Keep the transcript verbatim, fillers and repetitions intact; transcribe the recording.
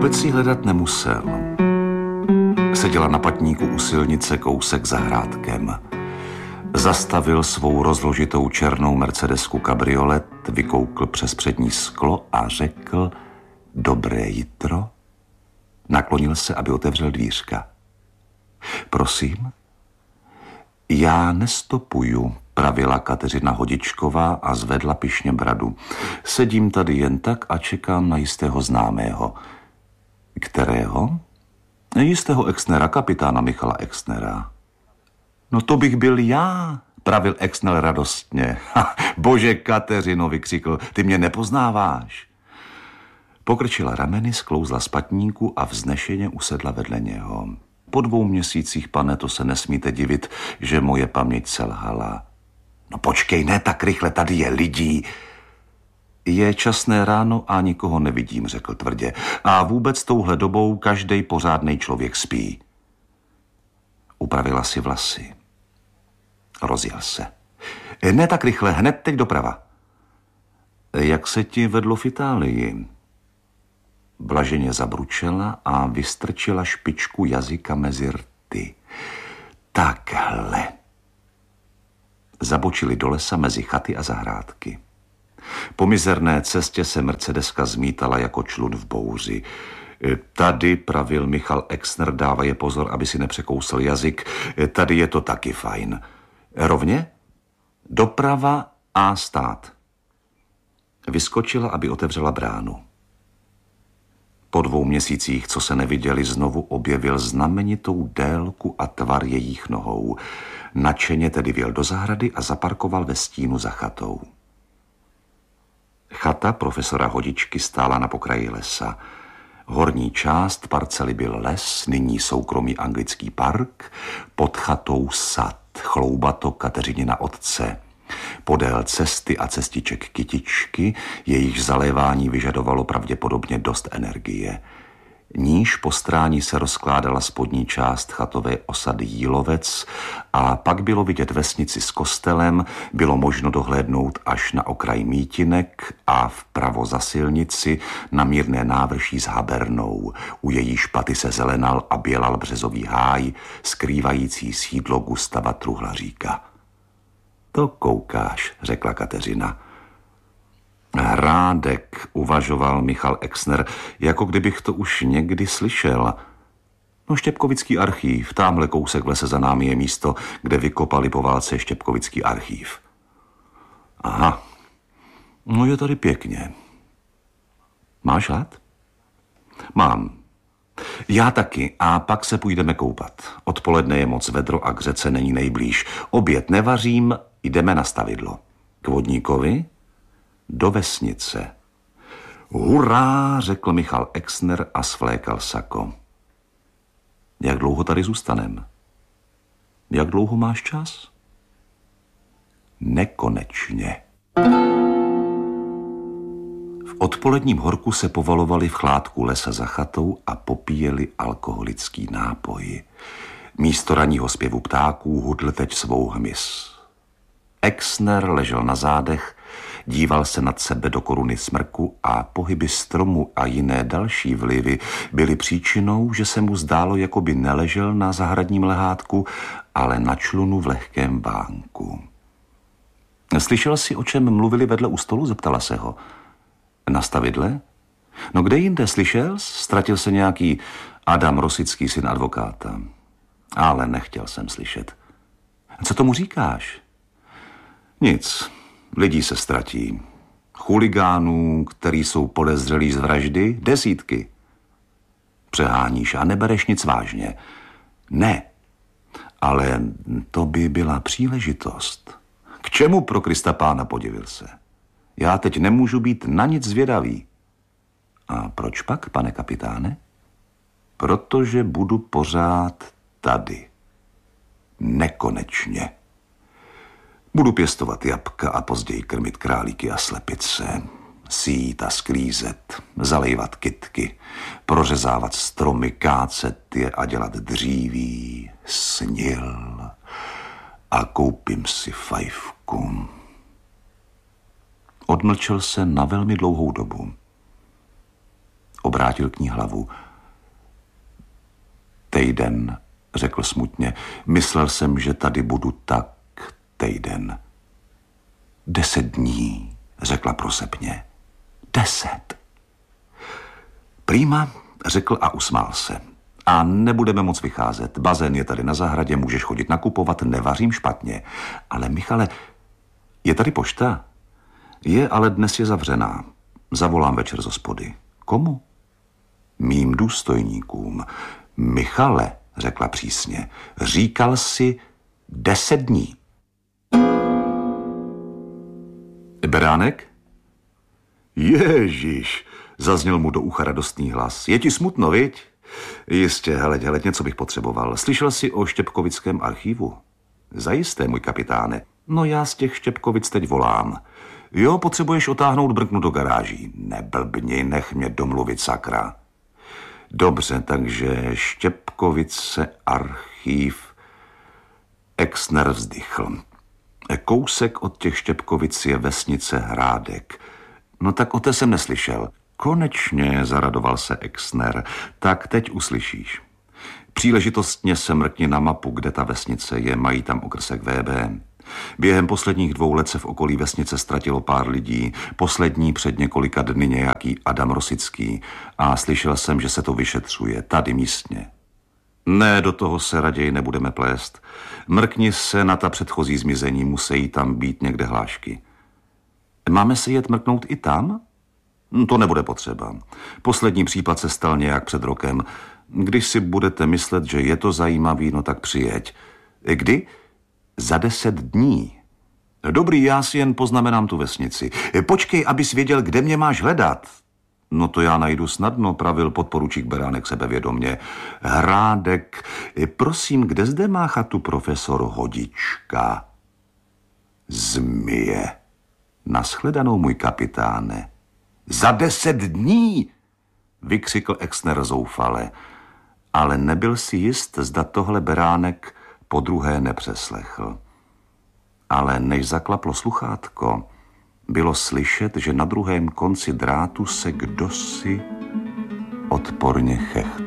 Vůbec si hledat nemusel. Seděla na patníku u silnice kousek za hrádkem. Zastavil svou rozložitou černou mercedesku kabriolet, vykoukl přes přední sklo a řekl dobré jitro. Naklonil se, aby otevřel dvířka. Prosím? Já nestopuju, pravila Kateřina Hodičková a zvedla pyšně bradu. Sedím tady jen tak a čekám na jistého známého. Kterého? Jistého Exnera, kapitána Michala Exnera. No to bych byl já, pravil Exner radostně. Ha, bože, Kateřino, vykřikl, ty mě nepoznáváš. Pokrčila rameny, sklouzla z patníku a vznešeně usedla vedle něho. Po dvou měsících, pane, to se nesmíte divit, že moje paměť selhala. No počkej, ne tak rychle, tady je lidí. Je časné ráno a nikoho nevidím, řekl tvrdě. A vůbec touhle dobou každej pořádnej člověk spí. Upravila si vlasy. Rozjel se. Ne tak rychle, hned teď doprava. Jak se ti vedlo v Itálii? Blaženě zabručela a vystrčila špičku jazyka mezi rty. Takhle. Zabočili do lesa mezi chaty a zahrádky. Po mizerné cestě se mercedeska zmítala jako člun v bouři. Tady, pravil Michal Exner, dávaje pozor, aby si nepřekousl jazyk, tady je to taky fajn. Rovně? Doprava a stát. Vyskočila, aby otevřela bránu. Po dvou měsících, co se neviděli, znovu objevil znamenitou délku a tvar jejich nohou. Nadšeně tedy vjel do zahrady a zaparkoval ve stínu za chatou. Chata profesora Hodičky stála na pokraji lesa. Horní část parcely byl les, nyní soukromý anglický park, pod chatou sad, chloubato Kateřinina otce. Podél cesty a cestiček kytičky, jejich zalévání vyžadovalo pravděpodobně dost energie. Níž po stráni se rozkládala spodní část chatové osady Jílovec a pak bylo vidět vesnici s kostelem, bylo možno dohlédnout až na okraj Mítinek a vpravo za silnici na mírné návrší s Habernou. U její špaty se zelenal a bělal březový háj, skrývající sídlo Gustava Truhlaříka. To koukáš, řekla Kateřina. Hrádek, uvažoval Michal Exner, jako kdybych to už někdy slyšel. No, Štěpkovický archív, támhle kousek v lese za námi je místo, kde vykopali po válce Štěpkovický archív. Aha, no je tady pěkně. Máš hlad? Mám. Já taky a pak se půjdeme koupat. Odpoledne je moc vedro a k řece není nejblíž. Oběd nevařím, jdeme na stavidlo. K vodníkovi? Do vesnice. Hurá, řekl Michal Exner a svlékal sako. Jak dlouho tady zůstanem? Jak dlouho máš čas? Nekonečně. V odpoledním horku se povalovali v chládku lesa za chatou a popíjeli alkoholický nápoj. Místo ranního zpěvu ptáků hudl teď svou hmyz. Exner ležel na zádech, díval se nad sebe do koruny smrku a pohyby stromu a jiné další vlivy byly příčinou, že se mu zdálo, jako by neležel na zahradním lehátku, ale na člunu v lehkém vánku. Slyšel jsi, o čem mluvili vedle u stolu? Zeptala se ho. Na stavidle? No kde jinde, slyšel? Ztratil se nějaký Adam Rosický, syn advokáta. Ale nechtěl jsem slyšet. Co tomu říkáš? Nic. Lidí se ztratí. Chuligánů, který jsou podezřelí z vraždy, desítky. Přeháníš a nebereš nic vážně. Ne. Ale to by byla příležitost. K čemu, pro Krista pána, podivil se? Já teď nemůžu být na nic zvědavý. A proč pak, pane kapitáne? Protože budu pořád tady. Nekonečně. Budu pěstovat jabka a později krmit králíky a slepice, sít a sklízet, zalejvat kytky, prořezávat stromy, kácet je a dělat dříví, snil a koupím si fajfku. Odmlčel se na velmi dlouhou dobu. Obrátil k ní hlavu. Týden, řekl smutně. Myslel jsem, že tady budu tak týden. Deset dní, řekla prosepně. Deset. Prýma, řekl a usmál se. A nebudeme moc vycházet. Bazén je tady na zahradě, můžeš chodit nakupovat, nevařím špatně. Ale Michale, je tady pošta? Je, ale dnes je zavřená. Zavolám večer z hospody. Komu? Mým důstojníkům. Michale, řekla přísně, říkal si deset dní. Beránek? Ježíš, zazněl mu do ucha radostný hlas. Je ti smutno, viď? Jistě, heleď, heleď, něco bych potřeboval. Slyšel jsi o Štěpkovickém archivu? Zajisté, můj kapitáne. No já z těch Štěpkovic teď volám. Jo, potřebuješ otáhnout brknu do garáží. Neblbni, nech mě domluvit, sakra. Dobře, takže Štěpkovice, archiv. Exner vzdychl. Kousek od těch Štěpkovic je vesnice Hrádek. No tak o té jsem neslyšel. Konečně, zaradoval se Exner. Tak teď uslyšíš. Příležitostně se mrkni na mapu, kde ta vesnice je, mají tam okrsek V B. Během posledních dvou let se v okolí vesnice ztratilo pár lidí, poslední před několika dny nějaký Adam Rosický a slyšel jsem, že se to vyšetřuje, tady místně. Ne, do toho se raději nebudeme plést. Mrkni se na ta předchozí zmizení, musí tam být někde hlášky. Máme se jet mrknout i tam? To nebude potřeba. Poslední případ se stal nějak před rokem. Když si budete myslet, že je to zajímavý, no tak přijeď. Kdy? Za deset dní. Dobrý, já si jen poznamenám tu vesnici. Počkej, abys věděl, kde mě máš hledat. No to já najdu snadno, pravil podporučík Beránek sebevědomě. Hrádek, prosím, kde zde má chatu profesor Hodička? Zmije. Nashledanou, můj kapitáne. Za deset dní, vykřikl Exner zoufale, ale nebyl si jist, zda tohle Beránek podruhé nepřeslechl. Ale než zaklaplo sluchátko, bylo slyšet, že na druhém konci drátu se kdosi odporně chechtá.